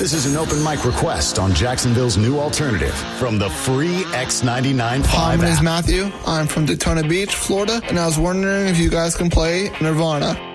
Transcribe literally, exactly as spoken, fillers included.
This is an open mic request on Jacksonville's new alternative from the free X ninety-nine point five My name app. is Matthew. I'm from Daytona Beach, Florida, and I was wondering if you guys can play Nirvana.